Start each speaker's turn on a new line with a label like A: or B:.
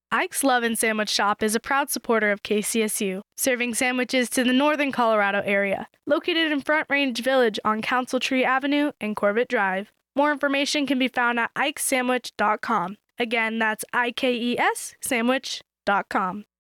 A: Ike's Love and Sandwich Shop is a proud supporter of KCSU, serving sandwiches to the northern Colorado area, located in Front Range Village on Council Tree Avenue and Corbett Drive. More information can be found at ikesandwich.com. Again, that's IKES sandwich.com.